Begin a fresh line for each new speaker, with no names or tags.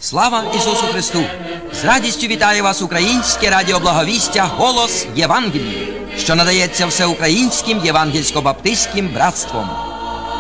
Слава Ісусу Христу! З радістю вітає вас українське радіоблаговістя «Голос Євангелії», що надається всеукраїнським євангельсько-баптистським братством.